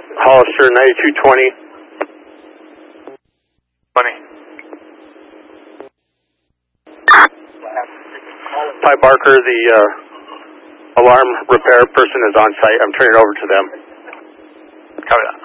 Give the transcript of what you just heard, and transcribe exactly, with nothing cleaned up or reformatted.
Hollister ninety-two twenty. twenty. Ty Barker, the uh, alarm repair person is on site. I'm turning it over to them. Copy that.